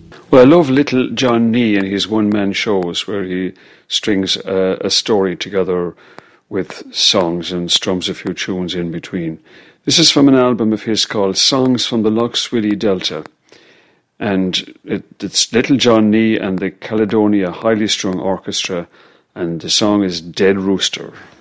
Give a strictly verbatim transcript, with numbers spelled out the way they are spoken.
Well, I love Little John Nee and his one-man shows where he strings a, a story together with songs and strums a few tunes in between. This is from an album of his called Songs from the Lough Swilly Delta. And it, it's Little John Nee and the Caledonia Highly Strung Orchestra, and the song is Dead Rooster.